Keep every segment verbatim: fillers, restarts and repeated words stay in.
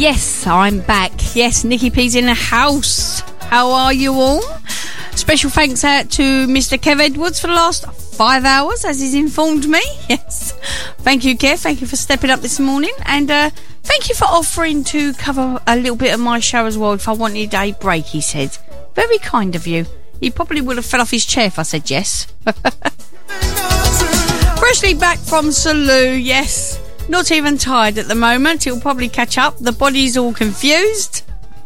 Yes, I'm back. Yes, Nikki P's in the house. How are you all? Special thanks out to Mister Kev Edwards for the last five hours, as he's informed me. Yes. Thank you, Kev. Thank you for stepping up this morning. And uh, thank you for offering to cover a little bit of my show as well if I wanted a break, he said. Very kind of you. He probably would have fell off his chair if I said yes. Freshly back from Salou, yes. Not even tired at the moment. He'll probably catch up. The body's all confused.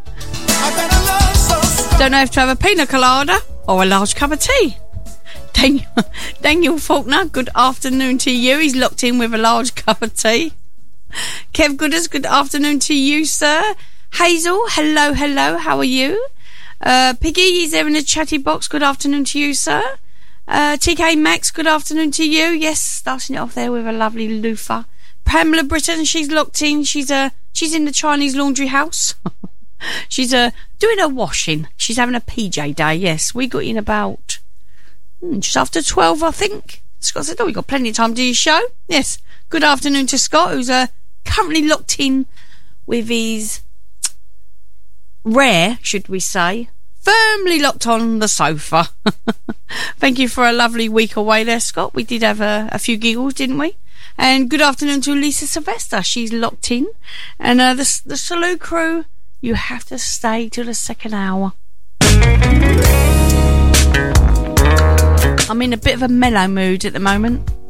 Don't know if to have a pina colada or a large cup of tea. Daniel, Daniel Faulkner, good afternoon to you. He's locked in with a large cup of tea. Kev Gooders, good afternoon to you, sir. Hazel, hello, hello. How are you? Uh, Piggy, he's there in the chatty box. Good afternoon to you, sir. Uh, T K Max, good afternoon to you. Yes, starting it off there with a lovely loofah. Pamela Britton, she's locked in. She's uh, she's in the Chinese laundry house. she's uh, doing her washing. She's having a P J day. Yes, we got in about hmm, just after twelve, I think. Scott said, "Oh, we got plenty of time to do your show." Yes. Good afternoon to Scott, who's uh, currently locked in with his rare, should we say, firmly locked on the sofa. Thank you for a lovely week away there, Scott. We did have a, a few giggles, didn't we? And good afternoon to Lisa Sylvester. She's locked in. And uh, the, the Salou crew, you have to stay till the second hour. I'm in a bit of a mellow mood at the moment.